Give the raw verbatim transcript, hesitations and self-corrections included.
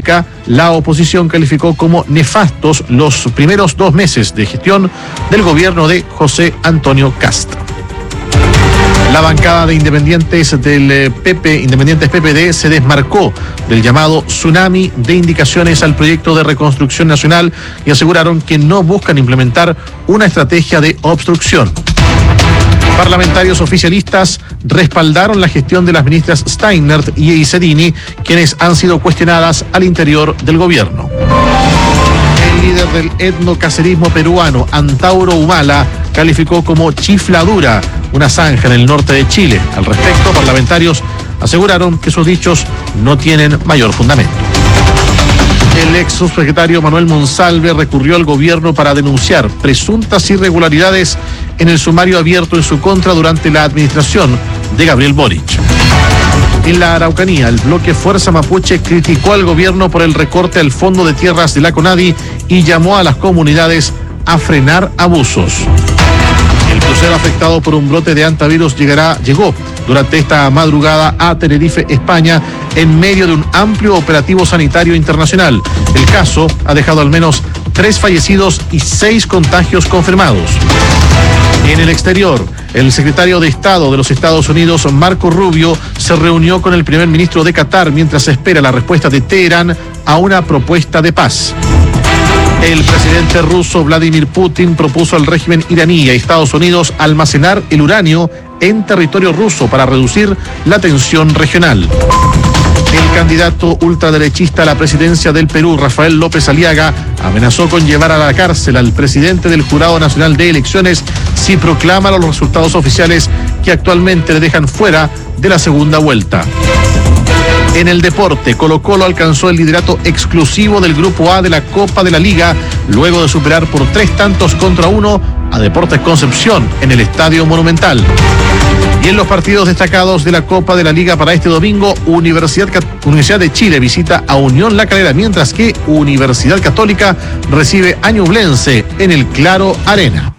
Católica, la oposición calificó como nefastos los primeros dos meses de gestión del gobierno de José Antonio Kast. La bancada de independientes del P P, Independientes P P D, se desmarcó del llamado tsunami de indicaciones al proyecto de reconstrucción nacional y aseguraron que no buscan implementar una estrategia de obstrucción. Parlamentarios oficialistas respaldaron la gestión de las ministras Steinert y Isedini, quienes han sido cuestionadas al interior del gobierno. El líder del etnocacerismo peruano, Antauro Humala, calificó como chifladura una zanja en el norte de Chile. Al respecto, parlamentarios aseguraron que sus dichos no tienen mayor fundamento. El ex subsecretario Manuel Monsalve recurrió al gobierno para denunciar presuntas irregularidades en el sumario abierto en su contra durante la administración de Gabriel Boric. En la Araucanía, el bloque Fuerza Mapuche criticó al gobierno por el recorte al fondo de tierras de la CONADI y llamó a las comunidades a frenar abusos. El crucero afectado por un brote de hantavirus llegará, llegó durante esta madrugada a Tenerife, España, en medio de un amplio operativo sanitario internacional. El caso ha dejado al menos tres fallecidos y seis contagios confirmados. En el exterior, el secretario de Estado de los Estados Unidos, Marco Rubio, se reunió con el primer ministro de Qatar mientras se espera la respuesta de Teherán a una propuesta de paz. El presidente ruso Vladimir Putin propuso al régimen iraní y a Estados Unidos almacenar el uranio en territorio ruso para reducir la tensión regional. El candidato ultraderechista a la presidencia del Perú, Rafael López Aliaga, amenazó con llevar a la cárcel al presidente del Jurado Nacional de Elecciones si proclama los resultados oficiales que actualmente le dejan fuera de la segunda vuelta. En el deporte, Colo-Colo alcanzó el liderato exclusivo del Grupo A de la Copa de la Liga, luego de superar por tres tantos contra uno a Deportes Concepción en el Estadio Monumental. Y en los partidos destacados de la Copa de la Liga para este domingo, Universidad, Universidad de Chile visita a Unión La Calera, mientras que Universidad Católica recibe a Ñublense en el Claro Arena.